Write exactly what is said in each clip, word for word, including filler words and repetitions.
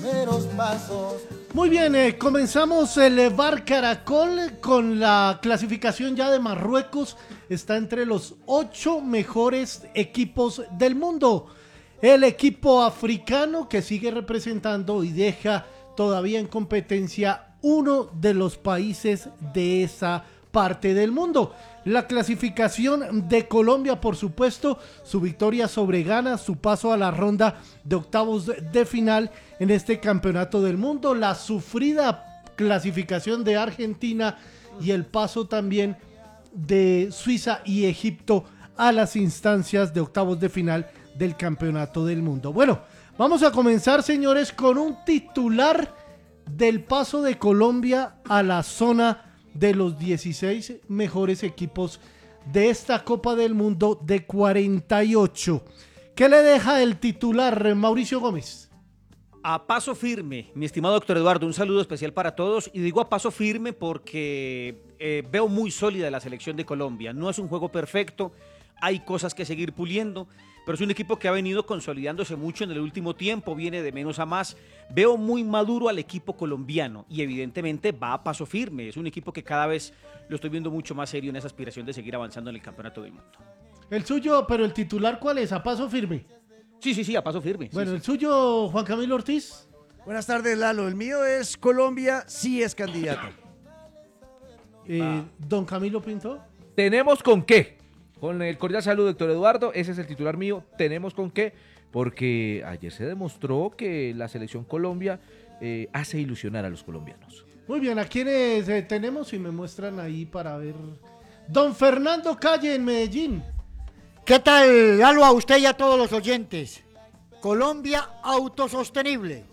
primeros pasos. Muy bien, eh, comenzamos el Bar Caracol con la clasificación ya de Marruecos. Está entre los ocho mejores equipos del mundo. El equipo africano que sigue representando y deja todavía en competencia uno de los países de esa parte del mundo. La clasificación de Colombia, por supuesto, su victoria sobre Ghana, su paso a la ronda de octavos de final en este campeonato del mundo, la sufrida clasificación de Argentina y el paso también de Suiza y Egipto a las instancias de octavos de final del campeonato del mundo. Bueno, vamos a comenzar, señores, con un titular del paso de Colombia a la zona de los dieciséis mejores equipos de esta Copa del Mundo de cuarenta y ocho. ¿Qué le deja el titular, Mauricio Gómez? A paso firme, mi estimado doctor Eduardo, un saludo especial para todos, y digo a paso firme porque eh, veo muy sólida la selección de Colombia. No es un juego perfecto, hay cosas que seguir puliendo, pero es un equipo que ha venido consolidándose mucho en el último tiempo, viene de menos a más. Veo muy maduro al equipo colombiano y evidentemente va a paso firme. Es un equipo que cada vez lo estoy viendo mucho más serio en esa aspiración de seguir avanzando en el campeonato del mundo. El suyo, pero el titular, ¿cuál es? ¿A paso firme? Sí, sí, sí, a paso firme. Bueno, sí, el sí. suyo, Juan Camilo Ortiz. Buenas tardes, Lalo. El mío es Colombia, sí es candidato. Eh, Ah. Don Camilo Pinto. ¿Tenemos con qué? Con el cordial saludo, doctor Eduardo. Ese es el titular mío. ¿Tenemos con qué? Porque ayer se demostró que la selección Colombia eh, hace ilusionar a los colombianos. Muy bien, ¿a quiénes eh, tenemos? Y me muestran ahí para ver. Don Fernando Calle en Medellín. ¿Qué tal, Lalo, a usted y a todos los oyentes? Colombia autosostenible.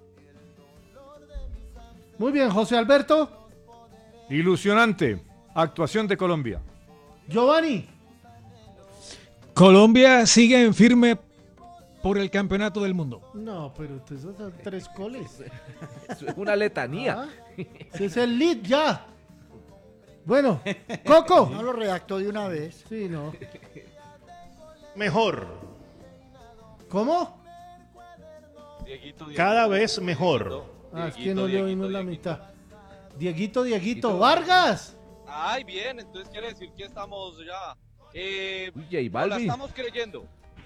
Muy bien, José Alberto. Ilusionante. Actuación de Colombia. Giovanni. Colombia sigue en firme por el campeonato del mundo. No, pero esos son tres goles. Eso es una letanía. Ah, ese es el lead ya. Bueno, Coco. No lo redactó de una vez. Sí, no. Mejor. ¿Cómo? Dieguito, Dieguito, Cada vez mejor. Ah, es que no le oímos la mitad. Dieguito, Dieguito. Vargas. Ay, bien, entonces quiere decir que estamos ya. Eh, Uy, J no, Balvin. la estamos creyendo.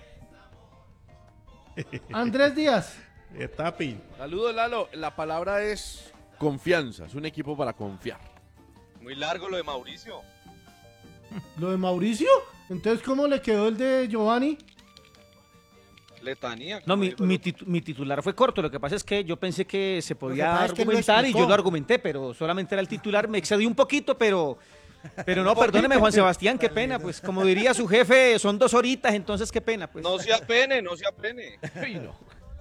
Andrés Díaz. Tapi. Saludos, Lalo. La palabra es confianza. Es un equipo para confiar. Muy largo lo de Mauricio. ¿Lo de Mauricio? Entonces, ¿cómo le quedó el de Giovanni? Letanía. No, mi, mi, titu- mi titular fue corto. Lo que pasa es que yo pensé que se podía pasa es que lo argumentar y explicó. yo lo argumenté, pero solamente era el titular. Me excedí un poquito, pero, pero no, perdóneme, Juan Sebastián, qué pena. Pues como diría su jefe, son dos horitas, entonces qué pena. Pues. No se apene, no se apene. Ay, no.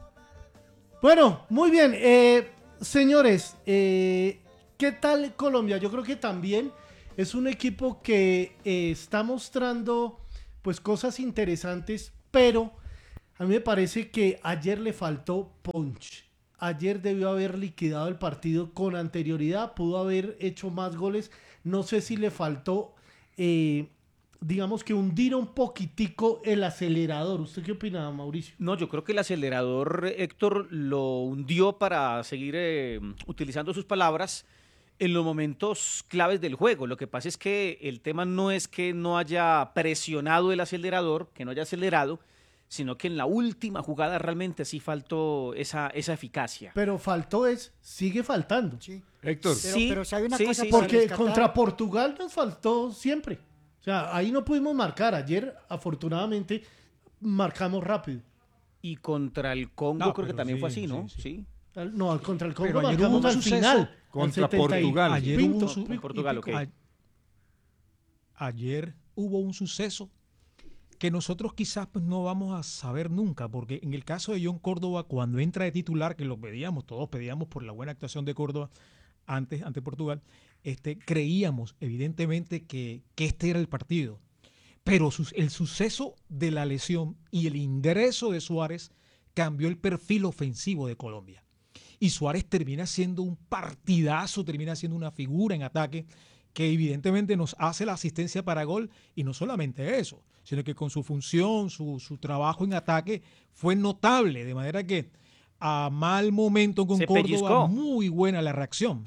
Bueno, muy bien. Eh, señores, eh, ¿qué tal Colombia? Yo creo que también es un equipo que eh, está mostrando pues cosas interesantes, pero a mí me parece que ayer le faltó punch. Ayer debió haber liquidado el partido con anterioridad, pudo haber hecho más goles. No sé si le faltó, eh, digamos que hundir un poquitico el acelerador. ¿Usted qué opina, Mauricio? No, yo creo que el acelerador, Héctor, lo hundió para seguir eh, utilizando sus palabras en los momentos claves del juego. Lo que pasa es que el tema no es que no haya presionado el acelerador, que no haya acelerado, sino que en la última jugada realmente sí faltó esa, esa eficacia. Pero faltó es, sigue faltando. Sí. Héctor. Pero, Sí, pero ¿sabe una sí, cosa? sí, para Porque rescatar? contra Portugal nos faltó siempre. O sea, ahí no pudimos marcar. Ayer, afortunadamente, marcamos rápido. Y contra el Congo No, creo que pero también sí, fue así, sí, ¿no? sí. Sí. Al- No, contra el Congo Pero ayer marcamos hubo un al suceso final. contra al setenta y Portugal. Ayer pinto, hubo un su- pico y Portugal, pico. ok. A- Ayer hubo un suceso que nosotros quizás pues, no vamos a saber nunca, porque en el caso de John Córdoba, cuando entra de titular, que lo pedíamos, todos pedíamos por la buena actuación de Córdoba antes, ante Portugal, este, creíamos evidentemente que, que este era el partido. Pero sus- el suceso de la lesión y el ingreso de Suárez cambió el perfil ofensivo de Colombia. Y Suárez termina siendo un partidazo, termina siendo una figura en ataque que evidentemente nos hace la asistencia para gol, y no solamente eso, sino que con su función, su, su trabajo en ataque fue notable, de manera que a mal momento con Se Córdoba, pellizcó. muy buena la reacción.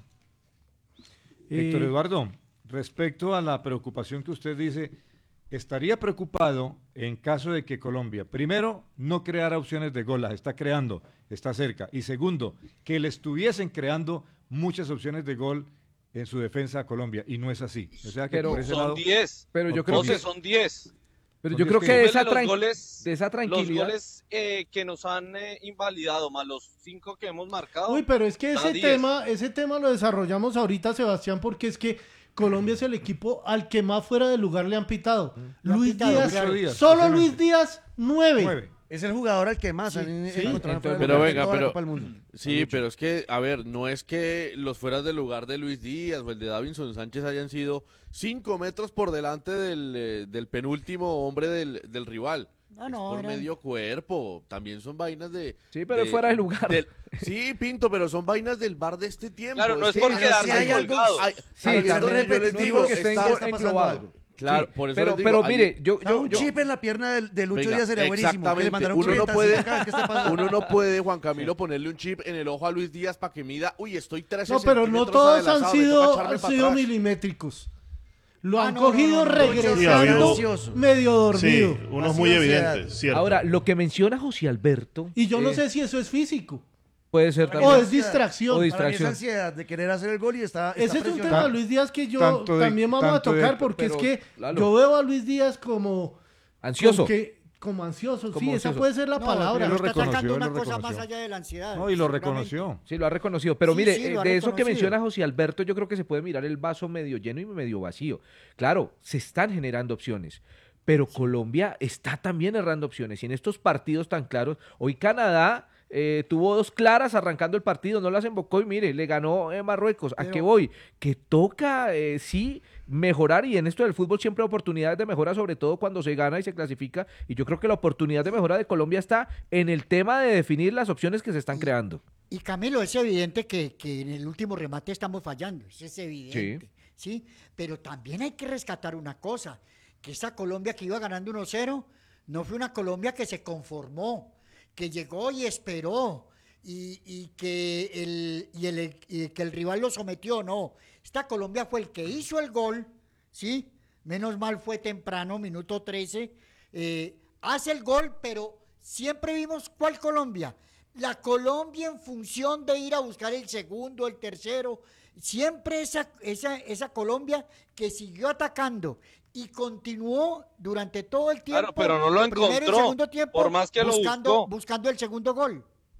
Héctor Eh, Eduardo, respecto a la preocupación que usted dice, estaría preocupado en caso de que Colombia, primero, no creara opciones de gol, las está creando, está cerca, y segundo, que le estuviesen creando muchas opciones de gol en su defensa a Colombia, y no es así. O sea que Pero por ese Son lado, diez. Pero yo creo doce que, son diez. pero son yo diez creo que- que de esa, Súmele los tran- goles- de esa Los tranquilidad. goles eh, que nos han eh, invalidado, más los cinco que hemos marcado. Uy, pero es que da ese diez. tema, ese tema lo desarrollamos ahorita, Sebastián, porque es que Colombia es el equipo al que más fuera de lugar le han pitado. Lo han Luis pitado, Díaz, claro. Díaz, solo precisamente. Luis Díaz, nueve. nueve. Es el jugador al que más Sí, han sí. encontrado Entonces, fuera de Pero lugar en venga, toda la pero- Copa del Mundo. Sí, pero es que, a ver, no es que los fueras del lugar de Luis Díaz o el de Davinson Sánchez hayan sido cinco metros por delante del, eh, del penúltimo hombre del, del rival. No, Es no, por eran- medio cuerpo. También son vainas de. Sí, pero fuera de lugar. del- sí, Pinto, pero son vainas del bar de este tiempo. Claro, no es que- por hay- quedarse hay algo- colgados. hay- Sí, hay- también yo les repetitivo digo, que esté está- está pasando englobado. algo. Claro, Sí, por eso pero, les digo, pero hay- mire, yo, Ah, yo, un yo- chip en la pierna de, de Lucho Venga, Díaz sería buenísimo. Que le exactamente. mandaron Uno no cubiertas, puede- así, cada vez que esté pasando. Uno no puede, Juan Camilo, ponerle un chip en el ojo a Luis Díaz para que mida, uy, estoy trece No, pero no centímetros todos han adelantado, me toca sido, echarme han para sido atrás. milimétricos. Lo Ah, han no, no, cogido no, no, no, regresando sí, ha habido- medio Sí, dormido. unos muy ansiedad. evidentes, cierto. ahora, lo que menciona José Alberto. Y yo no eh, sé si eso es físico Puede ser o también. es distracción. O Para mí distracción. es ansiedad de querer hacer el gol y está, está Ese es un presionado. tema, Luis Díaz, que yo Tanto de- también vamos a tanto de- tocar, porque pero, es que Lalo. yo veo a Luis Díaz como... Ansioso. Como, que- como ansioso, Como sí, esa ansioso. puede ser la No, palabra. él lo pero está reconoció, sacando él una lo cosa más reconoció. allá de la ansiedad. No, y lo seguramente. reconoció. Sí, lo ha reconocido. Pero Sí, mire, sí, lo eh, ha de eso que reconocido. menciona José Alberto, yo creo que se puede mirar el vaso medio lleno y medio vacío. Claro, se están generando opciones, pero Colombia está también errando opciones. Y en estos partidos tan claros, hoy Canadá eh, tuvo dos claras arrancando el partido, no las embocó y mire, le ganó eh, Marruecos. ¿A Pero- qué voy? Que toca, eh, sí, mejorar, y en esto del fútbol siempre hay oportunidades de mejora, sobre todo cuando se gana y se clasifica, y yo creo que la oportunidad de mejora de Colombia está en el tema de definir las opciones que se están creando. Y Camilo, es evidente que, que en el último remate estamos fallando, eso es evidente, ¿sí? Pero también hay que rescatar una cosa, que esa Colombia que iba ganando uno cero, no fue una Colombia que se conformó, que llegó y esperó, y, y que, el, y el, y que el rival lo sometió, no. Esta Colombia fue el que hizo el gol, ¿sí? Menos mal fue temprano, minuto trece, eh, hace el gol, pero siempre vimos cuál Colombia. La Colombia en función de ir a buscar el segundo, el tercero, siempre esa, esa, esa Colombia que siguió atacando y continuó durante todo el tiempo. Claro, pero no lo primero y encontró, segundo tiempo, por más que lo buscando, buscó. buscando el segundo gol.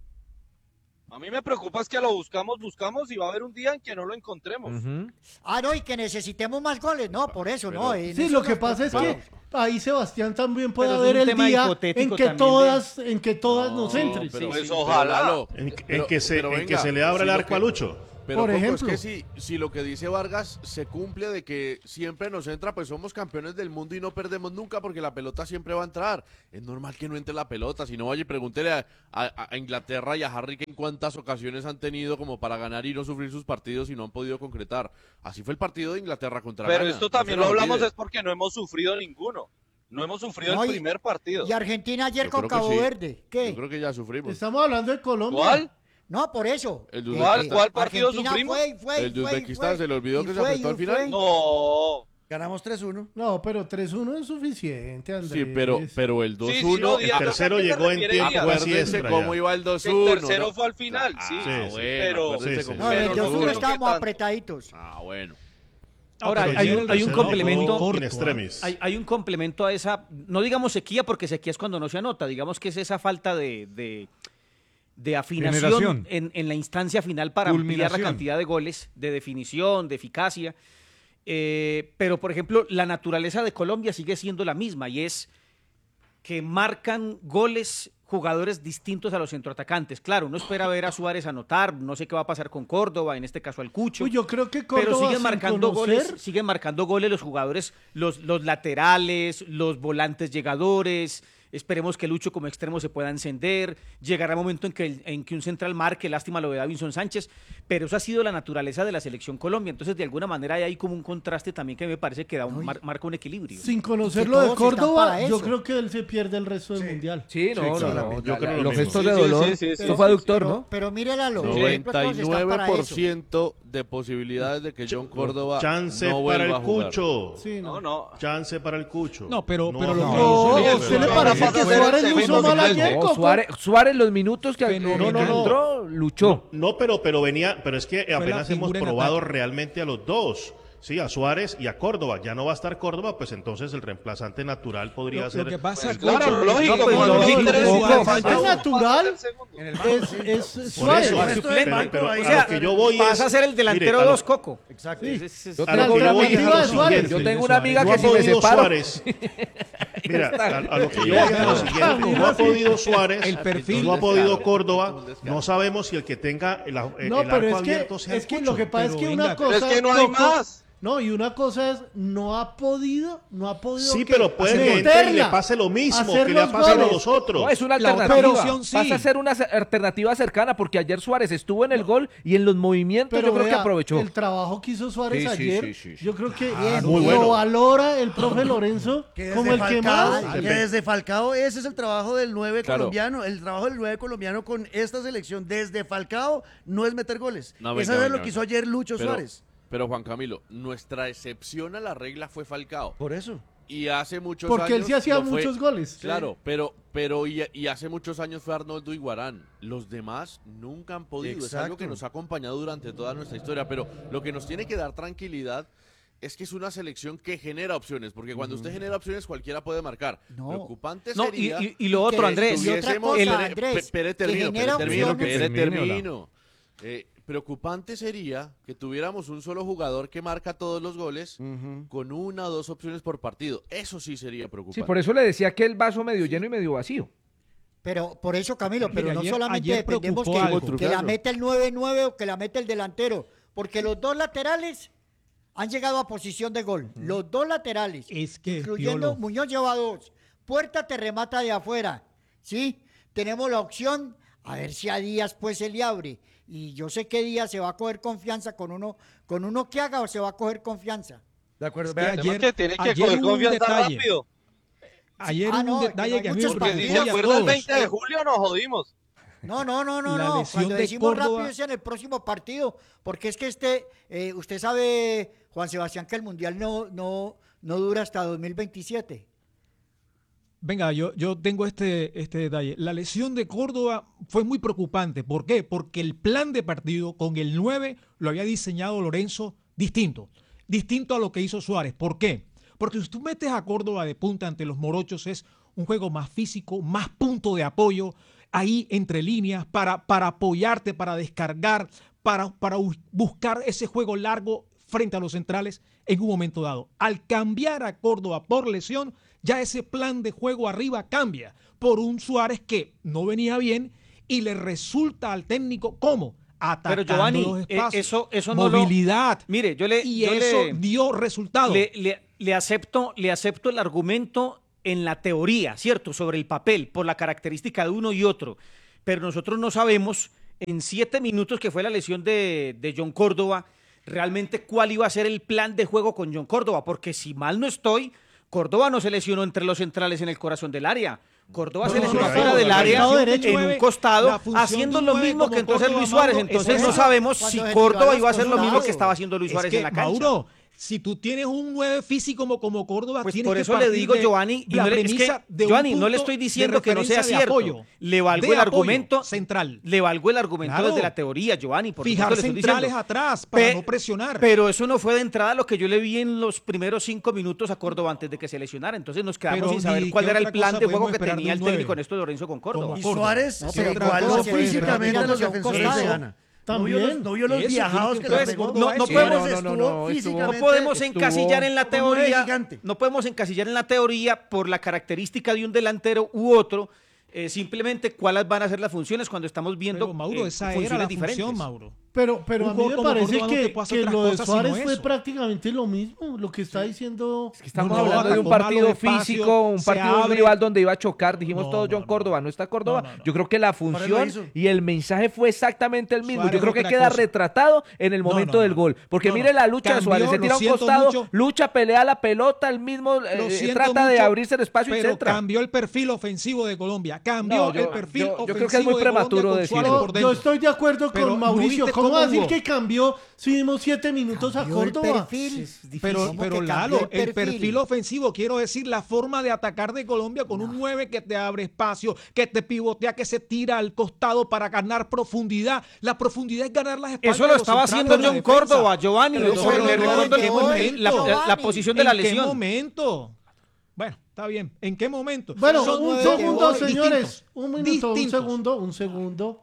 A mí me preocupa es que lo buscamos, buscamos y va a haber un día en que no lo encontremos. Ujú. Ah, no, y que necesitemos más goles, no, por eso, Pero- no. en Sí, eso lo nos que pasa es que preocupamos. ahí Sebastián también puede Pero es haber un el tema día en hipotético que también de- todas, en que todas nos No, entren. pero- Pues pero, ojalá. Lalo, En, en pero- que, se, pero en venga, que se le abra si el lo arco que- al Lucho. Pero Por Coco, ejemplo. es que si, si lo que dice Vargas se cumple de que siempre nos entra, pues somos campeones del mundo y no perdemos nunca porque la pelota siempre va a entrar. Es normal que no entre la pelota, si no vaya y pregúntele a, a- a Inglaterra y a Harry Kane cuántas ocasiones han tenido como para ganar y no sufrir sus partidos y no han podido concretar. Así fue el partido de Inglaterra contra Pero Ghana, esto no también se lo nos hablamos olvide. es porque no hemos sufrido ninguno. No hemos sufrido No, el y- primer partido. Y Argentina ayer Yo con creo que Cabo sí. Verde, ¿qué? Yo creo que ya sufrimos. Estamos hablando de Colombia. ¿Cuál? No, por eso. El de Que- Uzbekistán. que ¿Cuál partido Argentina sufrimos? fue y fue y El de fue y Uzbekistán, fue, se le olvidó y que se fue, apretó y al final. fue. No. Ganamos tres uno. No, pero tres uno es suficiente, Andrés. Sí, pero, pero el dos Sí, sí, uno... no, El Díaz, tercero ¿a qué te llegó en refieres, tiempo Díaz? así Acuérdese extra cómo ya. iba el dos El uno. tercero ¿no? fue al final, Ah, sí. sí, sí. bueno, Pero- acuérdese Sí, sí. cómo No, en iba el el Pero dos dos uno no, uno. estábamos ¿qué tanto? apretaditos. Ah, bueno. Ahora, pero hay ayer un, el hay un tercero complemento. fue in extremis. Hay, hay un complemento a esa, no digamos sequía, porque sequía es cuando no se anota, digamos que es esa falta de, de, de afinación Generación. en, en la instancia final para ampliar la Culminación. cantidad de goles, de definición, de eficacia. Eh, pero, por ejemplo, la naturaleza de Colombia sigue siendo la misma y es que marcan goles jugadores distintos a los centroatacantes. Claro, uno espera ver a Suárez anotar, no sé qué va a pasar con Córdoba, en este caso al Cucho. Uy, yo creo que Córdoba, Pero siguen sin marcando conocer- goles, siguen marcando goles los jugadores, los, los laterales, los volantes llegadores, Esperemos que Lucho como extremo se pueda encender. Llegará el momento en que, el- en que un central marque, lástima lo de Davinson Sánchez, pero eso ha sido la naturaleza de la selección Colombia. Entonces, de alguna manera hay ahí como un contraste también que me parece que da un, mar- marca un equilibrio. Sin Y conocer que lo de todos están Córdoba, para yo eso. creo que él se pierde el resto del mundial. Sí, no, Sí, no, claro, no. yo la- creo la- lo los mismo. gestos Sí, de sí, dolor. sí, sí, Esto sí, fue sí, aductor, pero, ¿no? pero míralo, noventa y nueve por ciento de posibilidades de que John Córdoba Chance no para vuelva el a jugar. Cucho. Sí, no. No, no. Chance para el Cucho. No, pero- pero lo no, que No, hizo ¿a ayer, usted le pero- parece que pero- Suárez le hizo segundo mal a nivel, Yeco? No, Suárez, Suárez los minutos que, que- Fenomenal. que No, no, no. entró, luchó. No, pero, pero venía, pero es que la apenas hemos figura en probado ataque. realmente a los dos. Sí, a Suárez y a Córdoba. Ya no va a estar Córdoba, pues entonces el reemplazante natural podría Lo, ser. lo que pasa Pues Cocho, claro, es- lógico, no, pues, no, lógico, no, interés, no, Suárez. Es natural, En el es, es Por Suárez. eso, Esto pero, es banco pero ahí. a O sea, lo que yo voy vas es. a ser el delantero mire, a lo- dos Coco. Exacto. Es- es- es- Yo a tengo lo que una yo voy amiga- es a lo de Suárez. siguiente. Yo tengo una amiga No que ha si me podido separo. Suárez. Mira, a, a lo que yo voy es a lo siguiente. No ha podido Suárez, El perfil. no ha podido Córdoba. No sabemos si el que tenga el, el, No, el pero arco es que, abierto sea el es que Cucho. lo que pasa es Pero que venga, una pero es cosa que no hay Coco, más. No, y una cosa es, no ha podido, no ha podido. Sí, que pero puede que meterla, entre y le pase lo mismo hacer que le ha los pasado a goles. los otros. No, es una La otra alternativa. opción sí. Pasa a ser una ce- alternativa cercana porque ayer Suárez estuvo en el gol y en los movimientos Pero yo creo que vea, aprovechó. el trabajo que hizo Suárez Sí, sí, ayer, sí, sí, sí. yo creo que muy lo bueno. valora el profe Lorenzo Que como desde el que Falcao, más. que desde Falcao ese es el trabajo del nueve Claro. colombiano. El trabajo del nueve colombiano con esta selección desde Falcao no es meter goles. No, venga, Eso es venga, lo que hizo venga. ayer Lucho Pero- Suárez. Pero Juan Camilo, nuestra excepción a la regla fue Falcao. Por eso. Y hace muchos Porque años. él sí hacía lo fue- muchos goles. Claro, pero, pero y, y hace muchos años fue Arnoldo Iguarán. Los demás nunca han podido. Es algo Exacto. que nos ha acompañado durante toda nuestra historia. Pero lo que nos tiene que dar tranquilidad es que es una selección que genera opciones. Porque cuando usted genera opciones, cualquiera puede marcar. No. Preocupante No, y, sería. y- y lo que otro, Andrés. y otra tuviésemos- cosa, el- Andrés, Pe- Pere, que termino, genera Pere, termino, opciones. Pere, Termine, hola. termino. Eh, preocupante sería que tuviéramos un solo jugador que marca todos los goles con una o dos opciones por partido. Eso sí sería preocupante. Sí, por eso le decía que el vaso medio lleno y medio vacío. Pero por eso, Camilo, pero Mire, no ayer- solamente ayer dependemos preocupó que, algo. que la meta el nueve nueve o que la meta el delantero, porque los dos laterales han llegado a posición de gol. Los dos laterales, Es que, incluyendo Piolo. Muñoz lleva dos. Puerta te remata de afuera, ¿sí? Tenemos la opción, a ver si a Díaz pues se le abre. Y yo sé que Díaz se va a coger confianza con uno, con uno que haga o se va a coger confianza. De acuerdo. Es que Vea, El tema ayer- es que tiene que ayer coger hubo un confianza detalle. rápido. Ayer Ah, hubo no, un que detalle no hay que a mí me muchos Porque si preocupó se y a acuerda el todos. veinte de julio nos jodimos. No, no, no, no, La no. lesión Cuando de decimos Córdoba- rápido es en el próximo partido, porque es que este, eh, usted sabe, Juan Sebastián, que el mundial no, no, no dura hasta dos mil veintisiete. Venga, yo, yo tengo este, este detalle. La lesión de Córdoba fue muy preocupante. ¿Por qué? Porque el plan de partido con el nueve lo había diseñado Lorenzo distinto. Distinto a lo que hizo Suárez. ¿Por qué? Porque si tú metes a Córdoba de punta ante los morochos es un juego más físico, más punto de apoyo, ahí entre líneas, para, para apoyarte, para descargar, para, para bu- buscar ese juego largo frente a los centrales en un momento dado. Al cambiar a Córdoba por lesión, ya ese plan de juego arriba cambia por un Suárez que no venía bien y le resulta al técnico ¿cómo? Atacando Pero Giovanni, los eh, espacios. eso, eso no lo- movilidad. Mire, yo le, y yo eso le- dio resultado. Le, le- le acepto, le acepto el argumento en la teoría, ¿cierto? Sobre el papel, por la característica de uno y otro. Pero nosotros no sabemos, en siete minutos que fue la lesión de, de John Córdoba, realmente cuál iba a ser el plan de juego con John Córdoba. Porque si mal no estoy, Córdoba no se lesionó entre los centrales en el corazón del área. Córdoba No, se no, lesionó no, afuera no, del no, área, no, en nueve, un costado, la función haciendo de un lo nueve mismo como que entonces Córdoba, Luis Suárez. Mauro, Entonces es no eso. sabemos Cuando si se Córdoba activan iba a los hacer lo mismo costados. que estaba haciendo Luis Suárez es que, en la cancha. Mauro, si tú tienes un nueve físico como, como Córdoba, Pues tienes por que eso le partir digo, de Giovanni, y la no le, es que, premisa de un Giovanni, no le punto estoy de diciendo que no sea referencia de cierto. apoyo, Le valgo de el apoyo argumento central. Le valgo el argumento Claro. desde la teoría, Giovanni. Por Fijar supuesto le estoy centrales diciendo. atrás para Pe- no presionar. Pero eso no fue de entrada lo que yo le vi en los primeros cinco minutos a Córdoba antes de que se lesionara. Entonces nos quedamos Pero sin saber ni cuál qué era el otra plan cosa de juego podemos que esperar tenía de el un nueve. técnico Néstor Lorenzo con Córdoba. Como Y Córdoba. Suárez No, se pero otra igualó cosa es físicamente esperar a los que un defensores de costado. Ghana. ¿No vio También. los, no vio los Eso viajados tiene que que le ver pegó? con No, no Sí, podemos- estuvo no, no, no, físicamente- No podemos estuvo encasillar en la como nueve teoría, gigante. no podemos encasillar en la teoría por la característica de un delantero u otro, eh, simplemente cuáles van a ser las funciones cuando estamos viendo Pero Mauro, eh, esa era funciones la diferentes. función, Mauro. Pero, pero Un a mí jugador me como parece Córdoba no que, te puede hacer que otras lo de cosas Suárez sino fue eso. prácticamente lo mismo, lo que está diciendo. Estamos No, hablando de un atacó mal partido los espacios, físico, un se partido abre. rival donde iba a chocar. Dijimos No, todos no, John no. Córdoba, ¿no está Córdoba? No, no, no. Yo creo que la Suárez lo función hizo. y el mensaje fue exactamente el mismo. Suárez Yo creo que otra queda cosa. retratado en el No, momento no, del no. gol. Porque No, mire no. la lucha de Cambió, Suárez. Se lo tira a un siento costado, mucho. lucha, pelea la pelota, el mismo eh, Lo eh, siento trata de mucho, abrirse el espacio y pero centra. cambió el perfil ofensivo de Colombia. Cambió No, yo- el perfil yo- yo ofensivo creo que es muy de Colombia prematuro con decirlo. Suárez Yo, por yo dentro. estoy de acuerdo Pero con ¿no Mauricio. viste ¿Cómo cómo va a decir jugó? que cambió si dimos siete minutos a Cambió el Córdoba? perfil. Pero, ¿Cómo pero que Lalo, cambió el perfil ofensivo, quiero decir, la forma de atacar de Colombia con un nueve que te abre espacio, que te pivotea, que se tira al costado para ganar profundidad. La profundidad es ganar las espaldas. Eso de lo los estaba centrales haciendo de la John defensa. Córdoba, Giovanni. Pero le- eso le no, recuerdo ¿en el qué momento- momento? la, la- la posición de la ¿En qué lesión. momento? Bueno, está bien. ¿En qué momento? Bueno, Son un nueve segundo, distintos. señores. Un minuto, un Distintos. segundo, un segundo.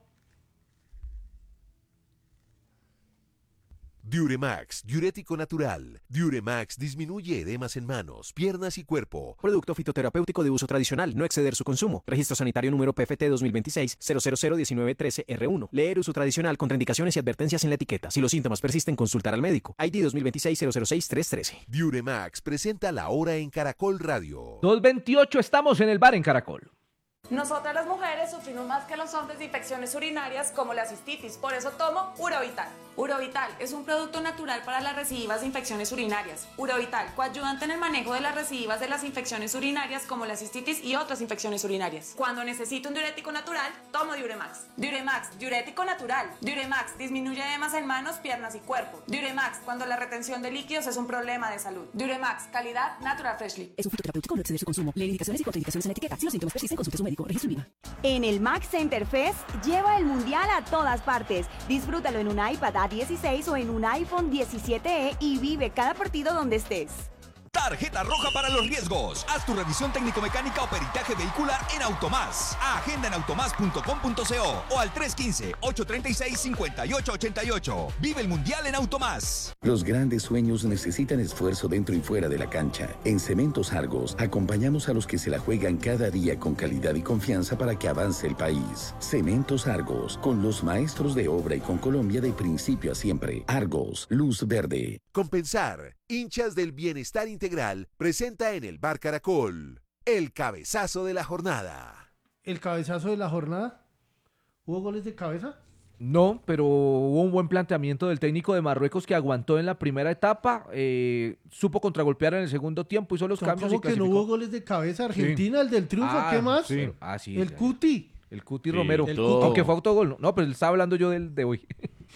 Diuremax, diurético natural. Diuremax disminuye edemas en manos, piernas y cuerpo. Producto fitoterapéutico de uso tradicional, no exceder su consumo. Registro sanitario número P F T dos mil veintiséis cero cero cero diecinueve trece R uno. Leer uso tradicional, contraindicaciones y advertencias en la etiqueta. Si los síntomas persisten, consultar al médico. I D dos mil veintiséis cero cero seis tres trece. Diuremax presenta La Hora en Caracol Radio. dos veintiocho, estamos en el bar en Caracol. Nosotras las mujeres sufrimos más que los hombres de infecciones urinarias como la cistitis, por eso tomo Urovital. Urovital es un producto natural para las recidivas de infecciones urinarias. Urovital, coayudante en el manejo de las recidivas de las infecciones urinarias como la cistitis y otras infecciones urinarias. Cuando necesito un diurético natural, tomo Diuremax. Diuremax, diurético natural. Diuremax disminuye edemas en manos, piernas y cuerpo. Diuremax, cuando la retención de líquidos es un problema de salud. Diuremax, calidad Natural Freshly. Es un fitoterapéutico, no exceder su consumo. Leer indicaciones y contraindicaciones en la etiqueta. Si los síntomas persisten, consulte a su médico. Registro IVA. En el Max Center Fest, lleva el mundial a todas partes. Disfrútalo en un iPad A dieciséis o en un iPhone diecisiete E y vive cada partido donde estés. Tarjeta roja para los riesgos. Haz tu revisión técnico-mecánica o peritaje vehicular en Automás. Agenda en automás punto com punto co o al tres uno cinco, ocho tres seis, cinco ocho ocho ocho. Vive el Mundial en Automás. Los grandes sueños necesitan esfuerzo dentro y fuera de la cancha. En Cementos Argos, acompañamos a los que se la juegan cada día con calidad y confianza para que avance el país. Cementos Argos, con los maestros de obra y con Colombia de principio a siempre. Argos, luz verde. Compensar, hinchas del bienestar integral, presenta en el Bar Caracol el cabezazo de la jornada. ¿El cabezazo de la jornada? ¿Hubo goles de cabeza? No, pero hubo un buen planteamiento del técnico de Marruecos que aguantó en la primera etapa, eh, supo contragolpear en el segundo tiempo, hizo los ¿Cómo cambios y que no clasificó. hubo goles de cabeza? Argentina, el del triunfo, Ah, ¿qué más? sí. Ah, sí, el ya. Cuti. El Cuti Sí, Romero, el Cuti. aunque fue autogol. No, no, pero estaba hablando yo del de hoy.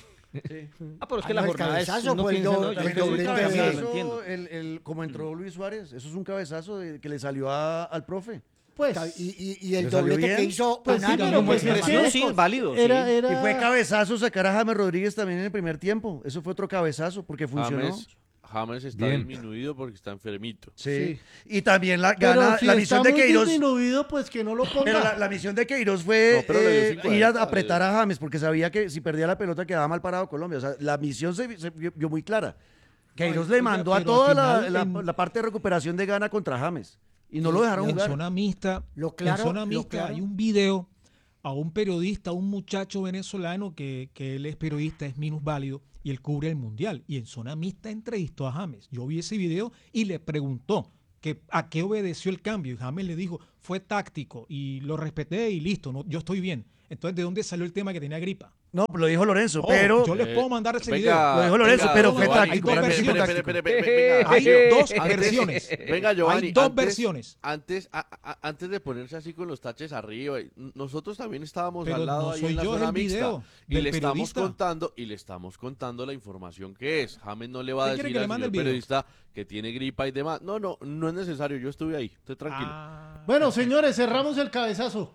Ah, pero es que Ah, la no, el jornada es... cabezazo uno fue el piensa, do- ¿no? Yo el creo que es un doblete cabezazo, de- lo entiendo. el- el- como entró Luis Suárez, eso es un cabezazo de- que le salió a- al profe. Pues, y, y- y el ¿Le salió doblete bien? que hizo Pues sí, Onana, pero ¿no? pues Fue es que- Marruecos. sí, es válido. Era, sí. era... Y fue cabezazo sacar a James Rodríguez también en el primer tiempo. Eso fue otro cabezazo porque funcionó. James, James está Bien. disminuido porque está enfermito. Sí. Y también la, Pero gana, si la está misión de muy Queiroz. disminuido, pues que no lo ponga. Pero la, la misión de Queiroz fue No, pero le dio eh, cincuenta, ir a le- apretar a James porque sabía que si perdía la pelota quedaba mal parado Colombia. O sea, la misión se, se vio, vio muy clara. Queiroz Ay, le oiga, mandó a pero toda al la, final la- en- la parte de recuperación de Gana contra James. Y no lo dejaron en jugar. zona mixta, Lo claro, en zona lo mixta claro. hay un video a un periodista, un muchacho venezolano que, que él es periodista, es minusválido y él cubre el mundial. Y en zona mixta entrevistó a James. Yo vi ese video y le preguntó que a qué obedeció el cambio. Y James le dijo, fue táctico y lo respeté y listo, no, yo estoy bien. Entonces, ¿de dónde salió el tema que tenía gripa? No, lo dijo Lorenzo, Oh, pero yo les puedo mandar ese venga, video. Lo dijo Lorenzo, venga, pero fue Giovanni, táctico, espere, para mí espere, fue espere, táctico. espere, espere, venga. Hay dos Antes- versiones. Venga, Giovanni. Hay dos antes- versiones. Antes, a- a- antes de ponerse así con los taches arriba, y nosotros también estábamos Pero al lado no ahí soy en la yo, es zona el mixta. video Y del le estamos periodista. contando, y le estamos contando la información que es. James no le va a ¿Usted quiere decir que le al mande señor el video? periodista que tiene gripa y demás. No, no, no es necesario. Yo estuve ahí. Estoy tranquilo. Ah, Bueno, señores, cerramos el cabezazo.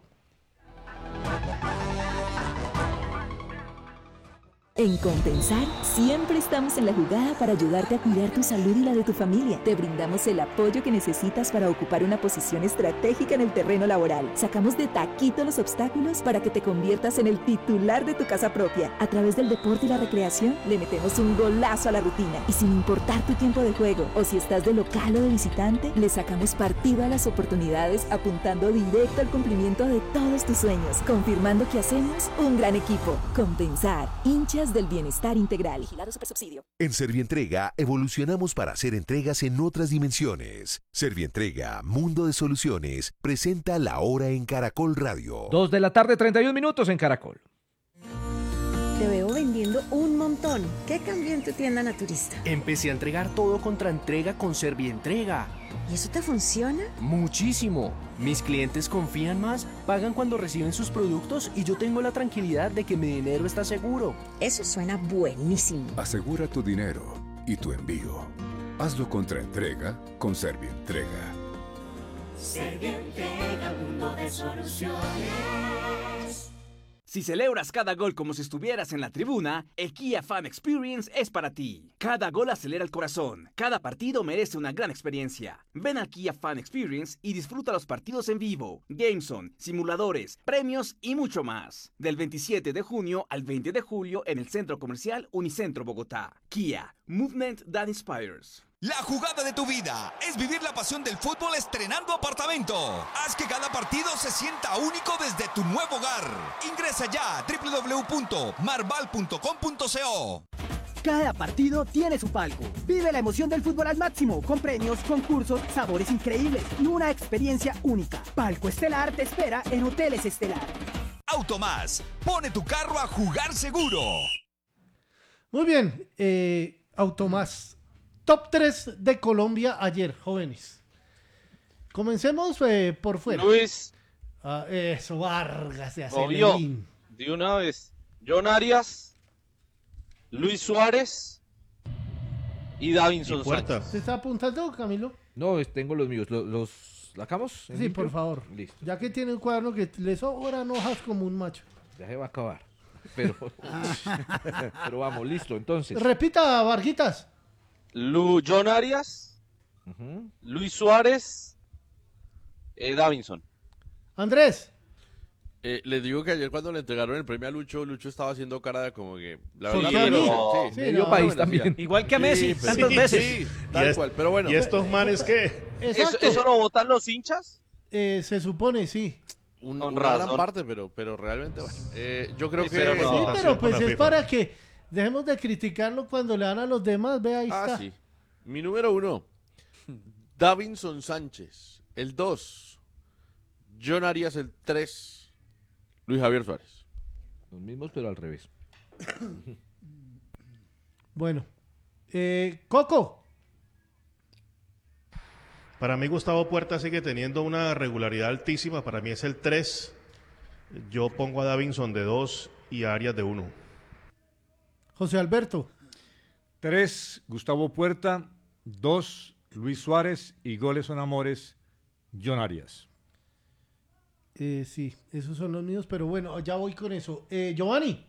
En Compensar, siempre estamos en la jugada para ayudarte a cuidar tu salud y la de tu familia. Te brindamos el apoyo que necesitas para ocupar una posición estratégica en el terreno laboral. Sacamos de taquito los obstáculos para que te conviertas en el titular de tu casa propia. A través del deporte y la recreación, le metemos un golazo a la rutina. Y sin importar tu tiempo de juego, o si estás de local o de visitante, le sacamos partido a las oportunidades apuntando directo al cumplimiento de todos tus sueños, confirmando que hacemos un gran equipo. Compensar, hinchas Antes del bienestar integral. Vigilado Supersubsidio. En Servientrega evolucionamos para hacer entregas en otras dimensiones. Servientrega, Mundo de Soluciones, presenta La Hora en Caracol Radio. Dos de la tarde, treinta y un minutos en Caracol. Te veo vendiendo un montón. ¿Qué cambió en tu tienda naturista? Empecé a entregar todo contra entrega con Servientrega. ¿Y eso te funciona? Muchísimo. Mis clientes confían más, pagan cuando reciben sus productos y yo tengo la tranquilidad de que mi dinero está seguro. Eso suena buenísimo. Asegura tu dinero y tu envío. Hazlo contra entrega con Servientrega. Servientrega, mundo de soluciones. Si celebras cada gol como si estuvieras en la tribuna, el Kia Fan Experience es para ti. Cada gol acelera el corazón, cada partido merece una gran experiencia. Ven al Kia Fan Experience y disfruta los partidos en vivo, GameZone, simuladores, premios y mucho más. Del veintisiete de junio al veinte de julio en el Centro Comercial Unicentro Bogotá. Kia, Movement that Inspires. La jugada de tu vida es vivir la pasión del fútbol estrenando apartamento. Haz que cada partido se sienta único desde tu nuevo hogar. Ingresa ya a doble u doble u doble u punto marval punto com punto co. Cada partido tiene su palco. Vive la emoción del fútbol al máximo, con premios, concursos, sabores increíbles y una experiencia única. Palco Estelar te espera en Hoteles Estelar. Automás, pone tu carro a jugar seguro. Muy bien, eh, Automás. Top tres de Colombia ayer, jóvenes. Comencemos eh, por fuera. Luis. Ah, eso, Vargas de Obvio, Acelín. de una vez. John Arias, Luis Suárez y Davinson Sánchez. ¿Se está apuntando, Camilo? No, tengo los míos. ¿Los, los sacamos? Sí, limpio? por favor. Listo. Ya que tiene un cuaderno que le sobran hojas como un macho. Ya se va a acabar. Pero, pero vamos, listo, entonces. Repita, Varguitas. Lu, John Arias, uh-huh. Luis Suárez, eh, Davinson. Andrés. Eh, les digo que ayer cuando le entregaron el premio a Lucho, Lucho estaba haciendo cara de como que... La Sí, verdad, no, pero, sí, sí, medio no, país no, también. Igual que a Messi, Sí, tantas sí, veces. sí, tal ¿Y es- cual, pero bueno. ¿Y estos manes qué? Exacto. ¿Eso, ¿Eso lo votan los hinchas? Eh, se supone, sí. Un- Con una gran razón. parte, pero, pero realmente, bueno. Eh, yo creo Sí, que... pero no. Sí, pero pues Con la es FIFA. para que dejemos de criticarlo cuando le dan a los demás. Ve, ahí Ah, está. sí. Mi número uno, Davinson Sánchez. El dos, John Arias. El tres, Luis Javier Suárez. Los mismos, pero al revés. Bueno. Eh, Coco. Para mí Gustavo Puerta sigue teniendo una regularidad altísima. Para mí es el tres. Yo pongo a Davinson de dos y a Arias de uno. José Alberto. Tres, Gustavo Puerta. Dos, Luis Suárez. Y goles son amores, John Arias. Eh, sí, esos son los míos, pero bueno, ya voy con eso. Eh, Giovanni.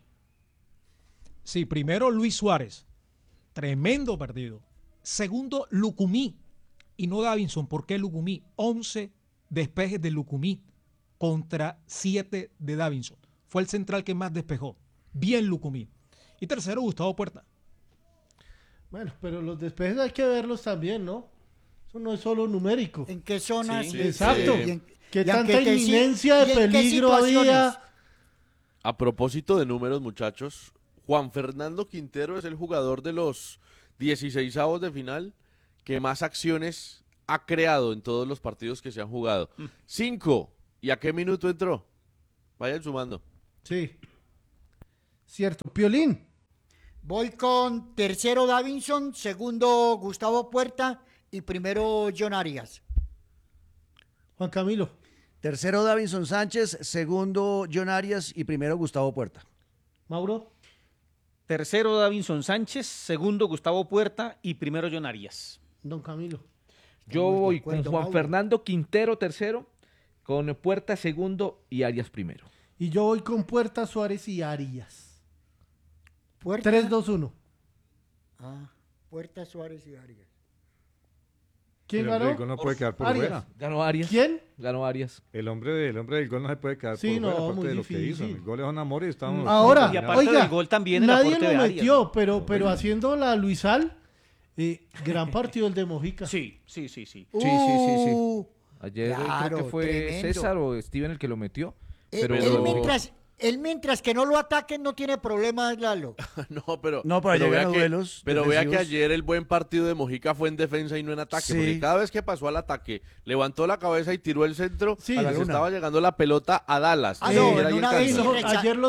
Sí, primero Luis Suárez. Tremendo partido. Segundo, Lucumí. Y no Davinson. ¿Por qué Lucumí? once despejes de Lucumí contra siete de Davinson. Fue el central que más despejó. Bien Lucumí. Y tercero, Gustavo Puerta. Bueno, pero los despejes hay que verlos también, ¿no? Eso no es solo numérico. ¿En qué zonas? Sí, Exacto. Y en- ¿Qué y en tanta qué- qué si- inminencia y de en qué peligro había? situaciones? A propósito de números, muchachos, Juan Fernando Quintero es el jugador de los dieciseisavos de final que más acciones ha creado en todos los partidos que se han jugado. Cinco. ¿Y a qué minuto entró? Vayan sumando. Sí. Cierto. Piolín. Voy con tercero Davinson, segundo Gustavo Puerta y primero John Arias. Juan Camilo. Tercero Davinson Sánchez, segundo John Arias y primero Gustavo Puerta. Mauro. Tercero, Davinson Sánchez. Segundo, Gustavo Puerta. Y primero, John Arias. Don Camilo. Yo voy con Juan Fernando Quintero tercero, con Puerta segundo y Arias primero. Y yo voy con Puerta, Suárez y Arias. Puerta. tres, dos, uno. Ah, Puerta, Suárez y Arias. ¿Quién El hombre ganó? del gol no puede quedar por Arias. fuera. Ganó Arias. ¿Quién? Ganó Arias. El hombre, de- el hombre del gol no se puede quedar Sí, por no, fuera, aparte muy de lo que hizo. difícil. El gol es un amor y estamos... Ahora, Y aparte oiga, del gol también el nadie aporte lo de Arias, metió, ¿no? pero, pero haciendo la Luisal, eh, gran partido el de Mojica. Sí, sí, sí, sí. Sí, sí, sí, sí. Uh, Ayer claro, creo que fue tremendo. César o Steven el que lo metió. Eh, Pero él, me impres- Él mientras que no lo ataquen no tiene problemas, Lalo. No, pero, No, pero pero llegan vea a que, duelos pero vea que defensivos. ayer el buen partido de Mojica fue en defensa y no en ataque, Sí. porque cada vez que pasó al ataque, levantó la cabeza y tiró el centro, Sí. a A la la que luna. estaba llegando la pelota a Dallas. Ah, ni no, siquiera en ahí una en vez Kansas. sí recha- Ayer los